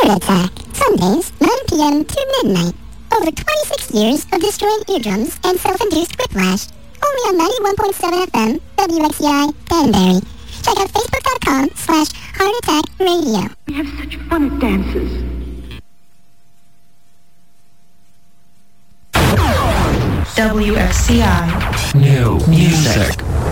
Heart Attack, Sundays, 9 p.m. to midnight. Over 26 years of destroying eardrums and self-induced whiplash. Only on 91.7 FM, WXCI, Danbury. Check out facebook.com/Heart Attack Radio. We have such fun at dances. WXCI. New music.